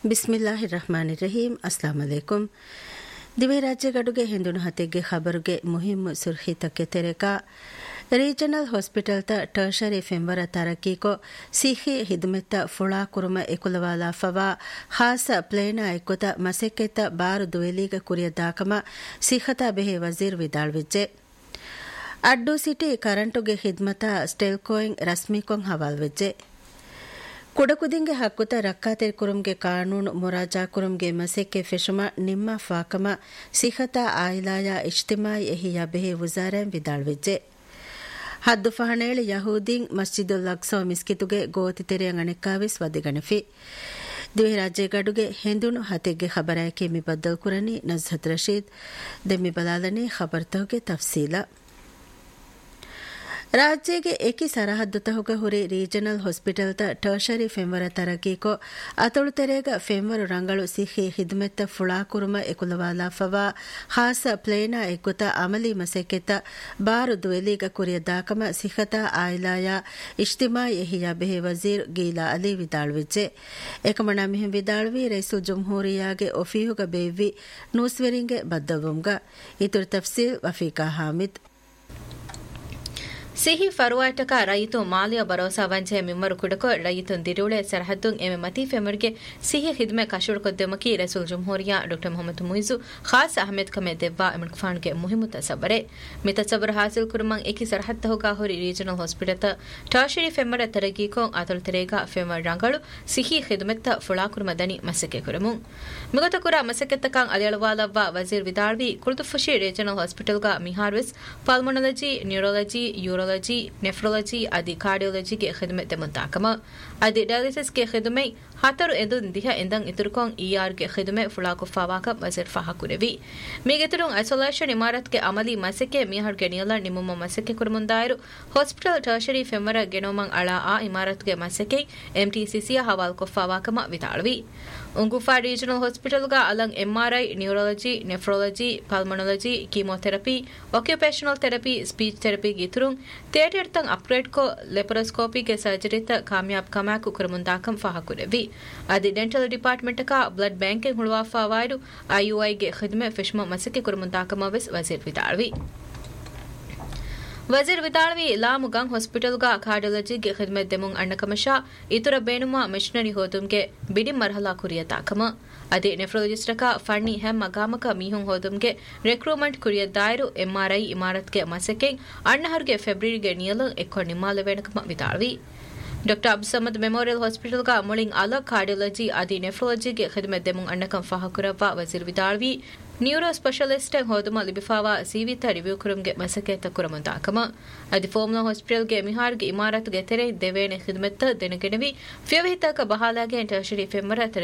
ಬಿಸ್ಮಿಲ್ಲಾಹಿರ್ ರಹಮಾನಿರ್ ರಹೀಂ. ಅಸ್ಲಾಂ ಅಲೈಕುಂ. ದಿವೆ ರಾಜ್ಯಗಡುಗೆ ಹಿಂದುನು ಹತೆಗೆ ಖಬರುಗೆ ಮುಹಿಮ್ ಸುರ್ಖಿತಕ್ಕೆ ತೆರೆಕ regional hospital ತ tertiary ಫೆಂಬರ ತರಕೀಕೊ ಸಿಹಿ ಹಿದ್ಮೆತ್ತ ಫುಳಾ ಕುರುಮ ಎಕುಲವಾಲಾ ಫವಾ ಖಾಸ ಪ್ಲೇನಾ ಎಕ್ಕುತ ಮಸೆಕ್ಕೆತ್ತ ಬಾರು ದುವೆಲೀಗ ಕುರಿಯ ದಾಕಮ ಸಿಖತಾ ಬೆಹೆ ವಜೀರ್ ವಿದಾಳ್ವಿಜ್ಜೆ ಅಡ್ಡು ಸಿಟಿ ಕರೆಂಟುಗೆ ಹಿದ್ಮತ ಸ್ಟೆಲ್ಕೋಯಿಂಗ್ ರಸ್ಮಿಕೊಂ ಹವಾಲ್ವಿಜ್ಜೆ ಕುಡಕುದಿಂಗೆ ಹಕ್ಕುತ ರಕ್ಕಾತೆರ್ ಕುರುಮ್ಗೆ ಕಾನೂನು ಮುರಾಜಾ ಕುರುಮ್ಗೆ ಮಸೆಕ್ಕೆ ಫೆಶುಮ ನಿಮ್ಮ ಫಾಕಮ ಸಿಖತಾ ಆಯಿಲಾಯ ಇಜ್ತಿಮಾಯಿ ಎಹಿಯ ಬೆಹೆ ವುಜಾರೆಂ ವಿದಾಳ್ವಿಜ್ಜೆ ಹದ್ದು ಫಹಣೇಳಿ ಯಹೂದೀನ್ ಮಸ್ಜಿದುಲ್ ಅಕ್ಸಾ ಮಿಸ್ಕಿತುಗೆ ಗೋತಿ ತೆರೆಯಂ ಅಣೆಕ್ಕಾವಿಸ್ ವದಿಗಣಿಫಿ ದಿವೆ ರಾಜ್ಯಗಡುಗೆ ಹಿಂದುನು ಹತೆಗೆ ಖಬರಾಯಕೆ ಮಿಬದ್ದಲ್ ಕುರನಿ ನಜ್ಹತ್ ರಶೀದ್ ದೆಮ್ಮಿ ಬಲಾಲನೆ ಖಬರ್ತಹುಗೆ ತಫ್ಸೀಲ ರಾಜ್ಯಗೆ ಏಕಿ ಸರಹದ್ದು ತಹುಗ ಹುರಿ ರೀಜನಲ್ ಹಾಸ್ಪಿಟಲ್ ತ ಟರ್ಷರಿ ಫೆಂವರ ತರಕೀಕೊ ಅತೊಳು ತೆರೆಗ ಫೆಂವರು ರಂಗಳು ಸಿಹಿ ಹಿದ್ಮೆತ್ತ ಫುಳಾ ಕುರುಮ ಎಕುಲವಾಲಾ ಫವಾ ಖಾಸ ಪ್ಲೇನಾ ಎಕ್ಕುತ ಅಮಲಿ ಮಸೆಕೆತ್ತ ಬಾರು ದುವೆಲೀಗ ಕುರಿಯ ದಾಕಮ ಸಿಖತಾ ಆಯಿಲಾಯ ಇಜ್ತಿಮಾಯಿ ಎಹಿಯ ಬೆಹೆ ವಜೀರ್ ಗೀಲಾ ಅಲಿ ವಿದಾಳ್ವಿಜ್ಜೆ ಏಕಮಣ ಮಿಹಿಂ ವಿದಾಳ್ವಿ ರೈಸುಲ್ ಜುಮ್ಹೂರಿಯಾಗೆ ಒಫೀಹುಗ ಬೇವ್ವಿ ನೂಸ್ವೆರಿಂಗೆ ಬದ್ದವುಂಗ ಇತುರು ತಫ್ಸೀಲ್ ವಫೀಕಾ ಹಾಮಿದ್ ಸಿಹಿ ಫರುವಾಟಕ ರೈತು ಮಾಲಿಯ ಭರೋಸಾ ವಂಜೆ ಮಿಮ್ಮರು ಕುಡಕೊ ರೈತುನ್ ದಿರುಳೆ ಸರಹದ್ದುನ್ ಎಮೆ ಮತಿ ಫೆಮರ್ಗೆ ಸಿಹಿ ಹಿದ್ಮೆ ಕಶುಡ್ಕೊದ್ದೆಮಕಿ ರಸೂಲ್ ಜುಮ್ಹೂರಿಯಾ ಡಾಕ್ಟರ್ ಮೊಹಮ್ಮದ್ ಮುಯಿಜು ಖಾಸ್ ಅಹಮದ್ ಕಮೆ ದೆವ್ವಾ ಎಮನ್ ಫಾಣ್ಗೆ ಮುಹಿಮುತ ಸಬರೆ ಮಿತ ಸಬರ್ ಹಾಸಿಲ್ ಕುರುಮಂ ಏಕಿ ಸರಹದ್ ತಹುಗಾ ಹುರಿ ರೀಜನಲ್ ಹಾಸ್ಪಿಟಲ್ ತ ಟರ್ಷರಿ ಫೆಮರ ತರಗೀಕೊಂ ಆತಲ್ ತೆರೆಗಾ ಫೆಮರ್ ರಂಗಳು ಸಿಹಿ ಹಿದ್ಮೆತ್ತ ಫುಳಾ ಕುರುಮ ದನಿ ಮಸಕೆ ಕುರುಮುಂ ಮಿಗತ ಕುರ ಮಸಕೆತ್ತಕಾಂ ಅಲೆಳವಾಲವ್ವಾ ವಜೀರ್ ವಿದಾಳ್ವಿ ಕುಳ್ತುಫುಶಿ ರೀಜನಲ್ ಹಾಸ್ಪಿಟಲ್ಗಾ ಮಿಹಾರ್ವಿಸ್ ಪಲ್ಮೊನಾಲಜಿ ನ್ಯೂರಾಲಜಿ ನೆಫ್ರಾಲಜಿ ಅದಿ ಕಾರ್ಡಿಯಾಲಜಿಗೆ ಖಿದಮತ್ ಮುಂತಾಕಮ ಅದಿ ಡಯಾಲಿಸಿಸ್ ಗೆ ಖಿದಮೆ ಹತರು ಎದುನ್ ದಿಹ ಎಂದಂ ಇತುರುಕೊಂ ಇಆರ್ ಗೆ ಖಿದಮೆ ಫುಳಾಕು ಫವಾಕ ವಜೀರ್ ಫಹಕುರೆವಿ ಮೇಗೆತುರುಂ ಐಸೋಲೇಷನ್ ಇಮಾರತ್ ಗೆ ಅಮಲಿ ಮಸಕೆ ಮಿಹರ್ ಗೆ ನಿಯಲ ನಿಮುಮ ಮಸಕೆ ಕುರುಮುಂದಾಯರು ಹಾಸ್ಪಿಟಲ್ ಟರ್ಷರಿ ಫೆಮರ ಗೆನೋಮಂ ಅಳಾ ಆ ಇಮಾರತ್ ಗೆ ಮಸಕೆ ಎಂಟಿಸಿಸಿಯ ಹವಾಲ್ ಕೊ ಫವಾಕಮ ವಿತಾಳ್ವಿ ಉಂಗುಫಾ ರೀಜನಲ್ ಹಾಸ್ಪಿಟಲ್ ಗ Alam MRI neurology nephrology ಪಲ್ಮೊನಾಲಜಿ chemotherapy occupational therapy speech therapy ಗಿತುರುಂ theatre ತಂ ಅಪ್ಗ್ರೇಡ್ ಕೊ ಲೆಪರೋಸ್ಕೋಪಿ ಗೆ ಸರ್ಜರಿ ತ ಕಾಮಯಾಬ್ ಕಮಾಕು ಕುರುಮುಂದಾಕಂ ಫಹಕುರೆವಿ ಅದಿ ಡೆಂಟಲ್ ಡಿಪಾರ್ಟ್ಮೆಂಟ್ ಕ ಬ್ಲಡ್ ಬ್ಯಾಂಕ್ ಹುಳುವಾಫಾ ವಾಯ್ಡು ಐಯುಐ ಗೆ ಖಿದ್ಮೆ ಫಿಶ್ಮ ಮಸಕೆ ಕುರುಮುಂದಾಕಮ ವೆಸ್ ವಜೀರ್ ವಿದಾಳ್ವಿ ವಜೀರ್ ವಿದಾಳ್ವಿ ಲಾಮು ಗಂಗ್ ಹಾಸ್ಪಿಟಲ್ ಗ ಕಾರ್ಡಿಯಾಲಜಿ ಗೆ ಖಿದ್ಮತ್ ದೆಮುಂ ಅಣ್ಣಕಮಶಾ ಇತುರ ಬೇನುಮ ಮಿಷನರಿ ಹೋದುಂಗೆ ಬಿಡಿ ಮರ್ಹಲಾ ಕುರಿಯತಾಕಮ ಅದೇ ನೆಫ್ರಾಲಜಿಸ್ಟ್ ಕ ಫಣ್ಣಿ ಹೆಮ್ಮ ಗಾಮಕ ಮೀಹುಂ ಹೋದುಂಗೆ ರಿಕ್ರೂಟ್ಮೆಂಟ್ ಕುರಿಯದಾಯರು ಎಂಆರ್ಐ ಇಮಾರತ್ ಗೆ ಮಸಕೆ ಅಣ್ಣಹರ್ಗೆ ಫೆಬ್ರವರಿಗೆ ನಿಯಲ ಎಕ್ಕೊ ನಿಮ್ಮಾಲ ವೇಣಕಮ ವಿದಾಳ್ವಿ ಡಾಕ್ಟರ್ ಅಬ್ಸಮದ್ ಮೆಮೋರಿಯಲ್ ಹಾಸ್ಪಿಟಲ್ ಗ ಮುಳಿಂಗ್ ಅಲ ಕಾರ್ಡಿಯಾಲಜಿ ಅದಿ ನೆಫ್ರಾಲಜಿ ಗೆ ಖಿದ್ಮತ್ ದೆಮುಂ ಅಣ್ಣಕಂ ಫಹಕುರವ್ವ ವಜೀರ್ ವಿದಾಳ್ವಿ ನ್ಯೂರೋ ಸ್ಪೆಷಲಿಸ್ಟ್ ಹೋದುಮ ಲಿಬಿಫಾವಾ ಸೀವಿತ ರಿವ್ಯೂ ಕುರುಮ್ಗೆ ಮಸಕೆ ತಕುರಮಂತಾಕಮ ಅದಿ ಫೋಮ್ನ ಹಾಸ್ಪಿಟಲ್ ಗೆ ಮಿಹಾರ್ ಗೆ ಇಮಾರತ್ ಗೆ ತೆರೆ ದೇವೇನೆ ಖಿದ್ಮತ್ ದೆನಗೆನವಿ ಫಿಯವಿತಕ ಬಹಾಲಾಗೆ ಟರ್ಷರಿ ಫೆಮರ